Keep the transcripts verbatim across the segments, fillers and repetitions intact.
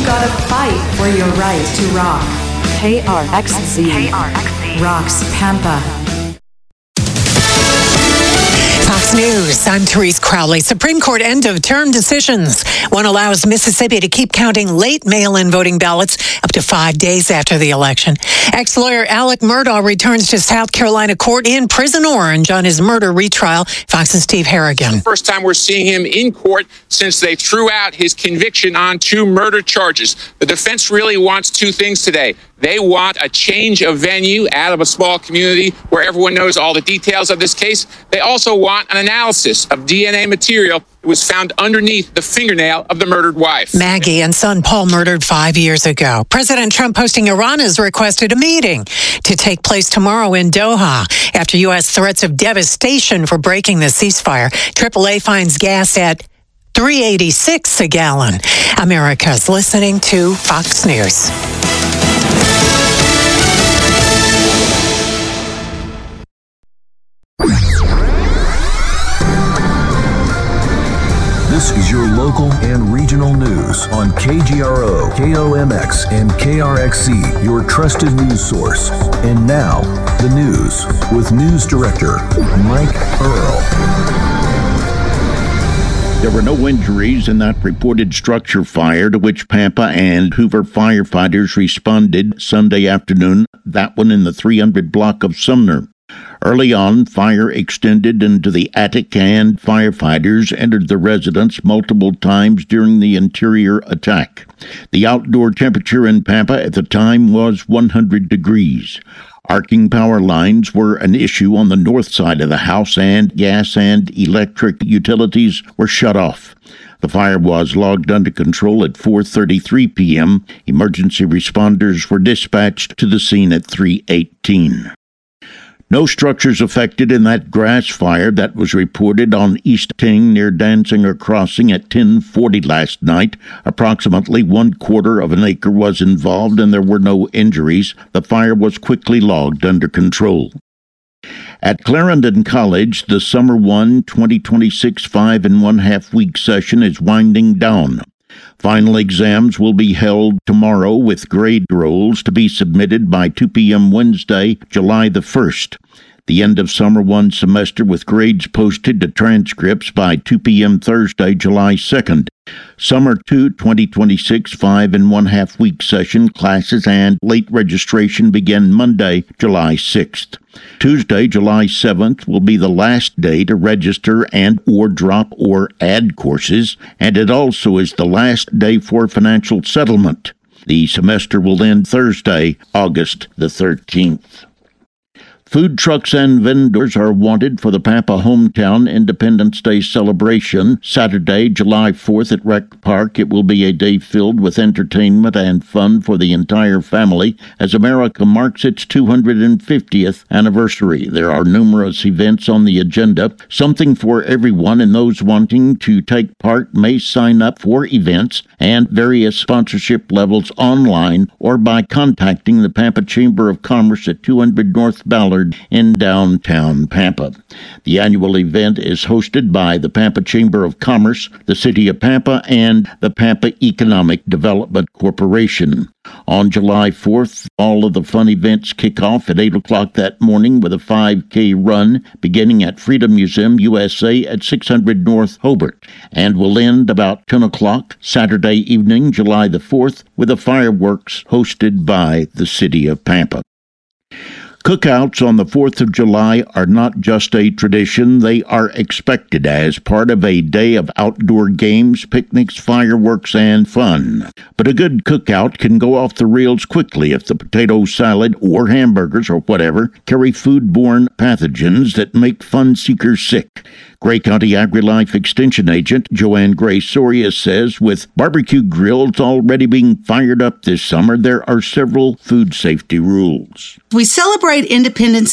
gotta fight for your right to rock. K R X Z. K R X Z. Rocks Pampa. Fox News, I'm Therese Crowley. Supreme Court end-of-term decisions. One allows Mississippi to keep counting late mail-in voting ballots up to five days after the election. Ex-lawyer Alec Murdaugh returns to South Carolina court in Prison Orange on his murder retrial. Fox's Steve Harrigan. First time we're seeing him in court since they threw out his conviction on two murder charges. The defense really wants two things today. They want a change of venue out of a small community where everyone knows all the details of this case. They also want an analysis of D N A material that was found underneath the fingernail of the murdered wife. Maggie and son Paul murdered five years ago. President Trump hosting Iran has requested a meeting to take place tomorrow in Doha after U S threats of devastation for breaking the ceasefire. triple A finds gas at three eighty-six a gallon. America's listening to Fox News. This is your local and regional news on K G R O, K O M X, and K R X C, your trusted news source. And now, the news with News Director Mike Earl. There were no injuries in that reported structure fire to which Pampa and Hoover firefighters responded Sunday afternoon, that one in the three hundred block of Sumner. Early on, fire extended into the attic and firefighters entered the residence multiple times during the interior attack. The outdoor temperature in Pampa at the time was one hundred degrees. Arcing power lines were an issue on the north side of the house, and gas and electric utilities were shut off. The fire was logged under control at four thirty-three p.m. Emergency responders were dispatched to the scene at three eighteen. No structures affected in that grass fire that was reported on East Ting near Danziger Crossing at ten forty last night. Approximately one quarter of an acre was involved and there were no injuries. The fire was quickly logged under control. At Clarendon College, the Summer one twenty twenty-six five and one half week session is winding down. Final exams will be held tomorrow with grade rolls to be submitted by two p.m. Wednesday, July the first. The end of Summer one semester with grades posted to transcripts by two p.m. Thursday, July second. Summer two twenty twenty-six five and one half week session classes and late registration begin Monday, July sixth. Tuesday, July seventh will be the last day to register and or drop or add courses, and it also is the last day for financial settlement. The semester will end Thursday, August the thirteenth. Food trucks and vendors are wanted for the Pampa Hometown Independence Day celebration. Saturday, July fourth at Rec Park. It will be a day filled with entertainment and fun for the entire family as America marks its two hundred fiftieth anniversary. There are numerous events on the agenda, something for everyone, and those wanting to take part may sign up for events and various sponsorship levels online or by contacting the Pampa Chamber of Commerce at two hundred North Ballard in downtown Pampa. The annual event is hosted by the Pampa Chamber of Commerce, the City of Pampa, and the Pampa Economic Development Corporation. On July fourth, all of the fun events kick off at eight o'clock that morning with a five K run beginning at Freedom Museum, U S A at six hundred North Hobart, and will end about ten o'clock Saturday evening, July the fourth, with a fireworks hosted by the City of Pampa. Cookouts on the fourth of July are not just a tradition, they are expected as part of a day of outdoor games, picnics, fireworks, and fun. But a good cookout can go off the rails quickly if the potato salad or hamburgers or whatever carry foodborne pathogens that make fun seekers sick. Gray County AgriLife Extension Agent Joanne Gray Soria says with barbecue grills already being fired up this summer, there are several food safety rules. We celebrate Independence Day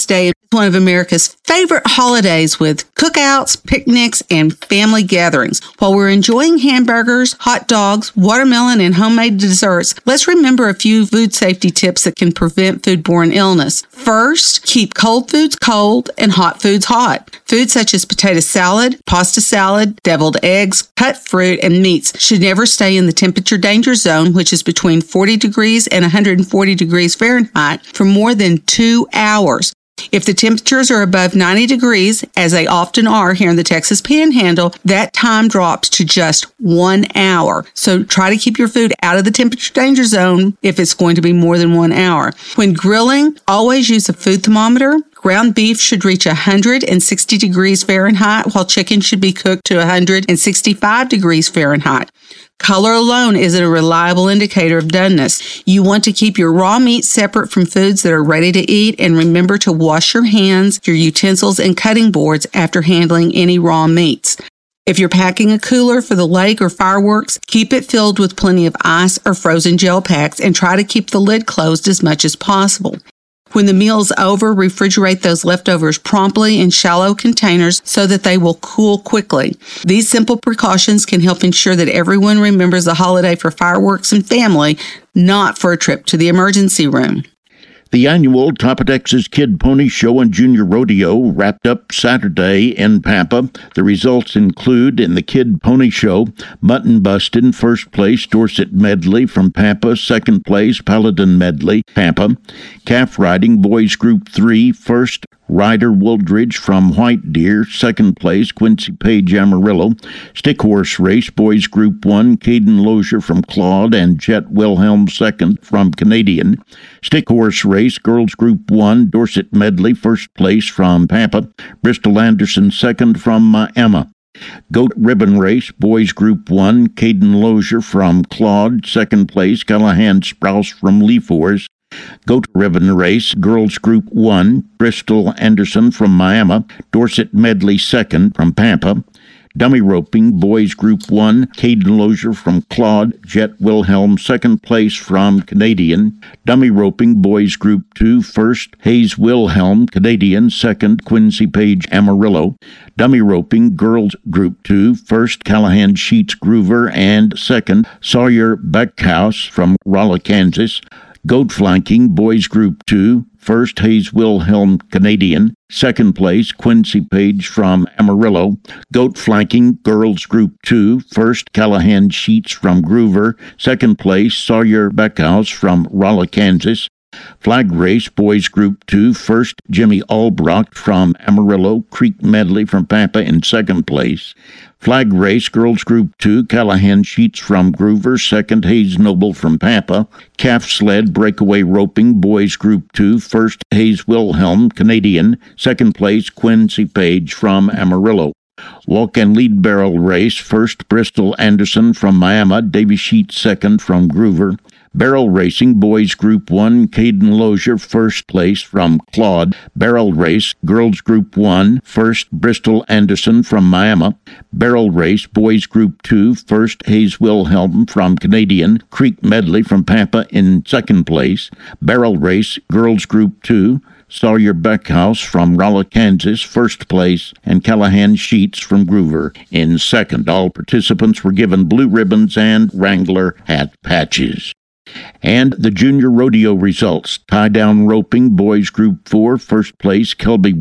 one of America's favorite holidays with cookouts, picnics, and family gatherings. While we're enjoying hamburgers, hot dogs, watermelon, and homemade desserts, let's remember a few food safety tips that can prevent foodborne illness. First, keep cold foods cold and hot foods hot. Foods such as potato salad, pasta salad, deviled eggs, cut fruit, and meats should never stay in the temperature danger zone, which is between forty degrees and one hundred forty degrees Fahrenheit, for more than two hours. If the temperatures are above ninety degrees, as they often are here in the Texas Panhandle, that time drops to just one hour. So try to keep your food out of the temperature danger zone if it's going to be more than one hour. When grilling, always use a food thermometer. Ground beef should reach one hundred sixty degrees Fahrenheit, while chicken should be cooked to one hundred sixty-five degrees Fahrenheit. Color alone isn't a reliable indicator of doneness. You want to keep your raw meat separate from foods that are ready to eat, and remember to wash your hands, your utensils, and cutting boards after handling any raw meats. If you're packing a cooler for the lake or fireworks, keep it filled with plenty of ice or frozen gel packs and try to keep the lid closed as much as possible. When the meal is over, refrigerate those leftovers promptly in shallow containers so that they will cool quickly. These simple precautions can help ensure that everyone remembers the holiday for fireworks and family, not for a trip to the emergency room. The annual Top of Texas Kid Pony Show and Junior Rodeo wrapped up Saturday in Pampa. The results include, in the Kid Pony Show, Mutton Bustin', first place, Dorset Medley from Pampa, second place, Paladin Medley, Pampa. Calf Riding, Boys Group three, first, Ryder Wooldridge from White Deer, second place, Quincy Page Amarillo. Stick Horse Race, Boys Group one, Caden Lozier from Claude and Jet Wilhelm second from Canadian. Stick Horse Race, Girls Group one, Dorset Medley, first place from Pampa. Bristol Anderson second from uh, Emma. Goat Ribbon Race, Boys Group one, Caden Lozier from Claude, second place, Callahan Sprouse from Leafors. Goat Ribbon Race, Girls Group one, Bristol Anderson from Miami, Dorset Medley second from Pampa. Dummy Roping, Boys Group one, Caden Lozier from Claude, Jet Wilhelm second place from Canadian. Dummy Roping, Boys Group two, first, Hayes Wilhelm, Canadian, second, Quincy Page Amarillo. Dummy Roping, Girls Group two, first, Callahan Sheets Groover, and second, Sawyer Beckhouse from Rolla, Kansas. Goat Flanking, Boys Group two, first, Hayes Wilhelm, Canadian, second place, Quincy Page from Amarillo. Goat Flanking, Girls Group two, first, Callahan Sheets from Groover, second place, Sawyer Beckhouse from Rolla, Kansas. Flag Race, Boys Group two, first, Jimmy Albrocht from Amarillo, Creek Medley from Pampa in second place. Flag Race, Girls Group two, Callahan Sheets from Groover, second, Hayes Noble from Pampa. Calf Sled, Breakaway Roping, Boys Group two, first, Hayes Wilhelm, Canadian, second place, Quincy Page from Amarillo. Walk and Lead Barrel Race, first, Bristol Anderson from Miami, Davy Sheets second from Groover. Barrel Racing, Boys Group one, Caden Lozier, first place from Claude. Barrel Race, Girls Group one, first, Bristol Anderson from Miami. Barrel Race, Boys Group two, first, Hayes Wilhelm from Canadian. Creek Medley from Pampa in second place. Barrel Race, Girls Group two, Sawyer Beckhouse from Rolla, Kansas, first place, and Callahan Sheets from Groover in second. All participants were given blue ribbons and Wrangler hat patches. And the Junior Rodeo results. Tie-down roping, Boys Group four, first place, Kelby